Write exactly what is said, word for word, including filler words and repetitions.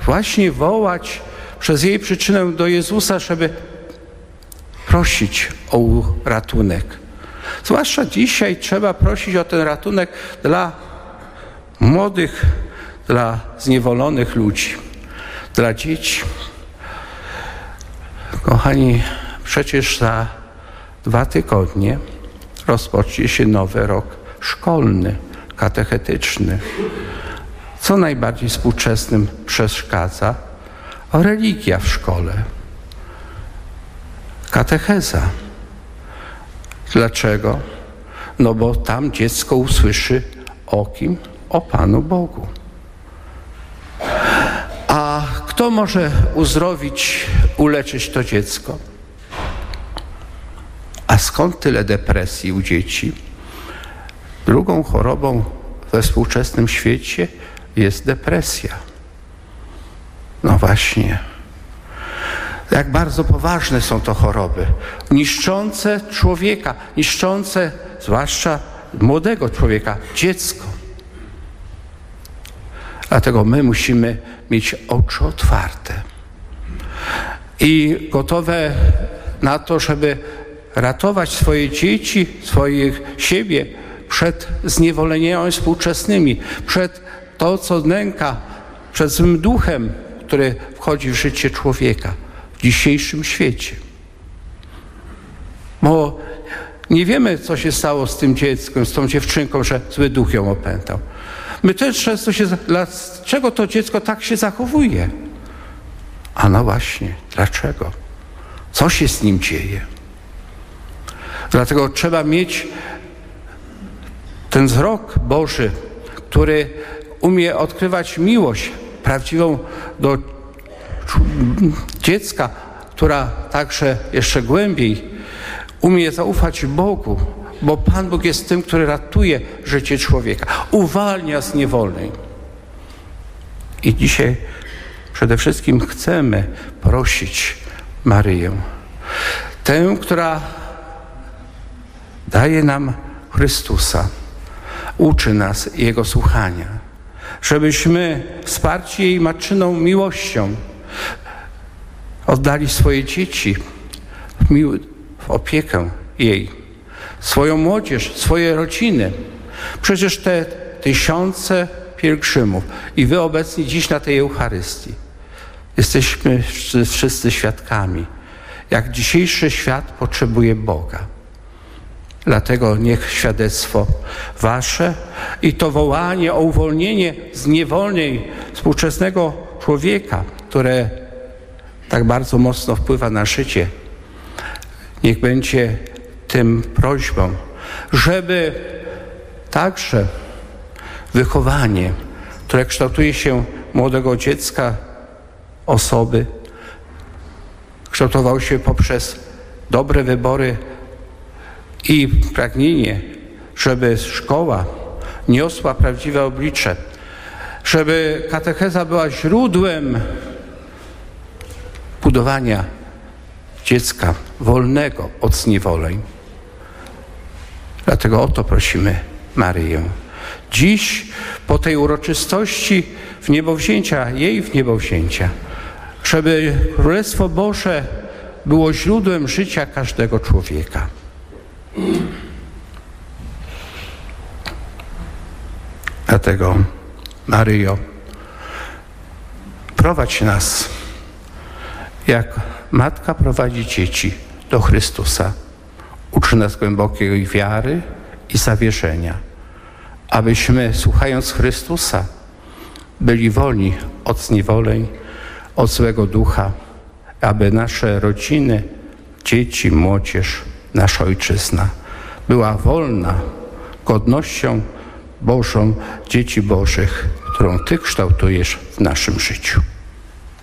właśnie wołać przez jej przyczynę do Jezusa, żeby prosić o ratunek. Zwłaszcza dzisiaj trzeba prosić o ten ratunek dla młodych, dla zniewolonych ludzi, dla dzieci. Kochani, przecież za dwa tygodnie rozpocznie się nowy rok szkolny, katechetyczny. Co najbardziej współczesnym przeszkadza? Religia w szkole. Katecheza. Dlaczego? No bo tam dziecko usłyszy o kim? O Panu Bogu. A kto może uzdrowić, uleczyć to dziecko? A skąd tyle depresji u dzieci? Drugą chorobą we współczesnym świecie jest depresja. No właśnie. Jak bardzo poważne są to choroby. Niszczące człowieka, niszczące zwłaszcza młodego człowieka, dziecko. Dlatego my musimy mieć oczy otwarte i gotowe na to, żeby ratować swoje dzieci, swoich, siebie przed zniewoleniami współczesnymi, przed to, co nęka, przed złym duchem, który wchodzi w życie człowieka w dzisiejszym świecie. Bo nie wiemy, co się stało z tym dzieckiem, z tą dziewczynką, że zły duch ją opętał. My też często się... Dlaczego to dziecko tak się zachowuje? A no właśnie, dlaczego? Co się z nim dzieje? Dlatego trzeba mieć ten wzrok Boży, który umie odkrywać miłość prawdziwą do dziecka, która także jeszcze głębiej umie zaufać Bogu, bo Pan Bóg jest tym, który ratuje życie człowieka, uwalnia z niewoli. I dzisiaj przede wszystkim chcemy prosić Maryję, tę, która daje nam Chrystusa, uczy nas Jego słuchania, żebyśmy wsparci jej matczyną miłością oddali swoje dzieci w, mił- w opiekę jej, swoją młodzież, swoje rodziny. Przecież te tysiące pielgrzymów i wy obecni dziś na tej Eucharystii jesteśmy wszyscy świadkami, jak dzisiejszy świat potrzebuje Boga. Dlatego niech świadectwo wasze i to wołanie o uwolnienie z niewolnej współczesnego człowieka, które tak bardzo mocno wpływa na życie, niech będzie tym prośbą, żeby także wychowanie, które kształtuje się młodego dziecka, osoby, kształtowało się poprzez dobre wybory i pragnienie, żeby szkoła niosła prawdziwe oblicze, żeby katecheza była źródłem budowania dziecka wolnego od zniewoleń. Dlatego o to prosimy Maryję. Dziś, po tej uroczystości wniebowzięcia, jej wniebowzięcia, żeby Królestwo Boże było źródłem życia każdego człowieka. Dlatego, Maryjo, prowadź nas, jak matka prowadzi dzieci do Chrystusa. Ucz nas głębokiej wiary i zawierzenia, abyśmy, słuchając Chrystusa, byli wolni od zniewoleń, od złego ducha, aby nasze rodziny, dzieci, młodzież, nasza ojczyzna była wolna godnością Bożą dzieci Bożych, którą Ty kształtujesz w naszym życiu.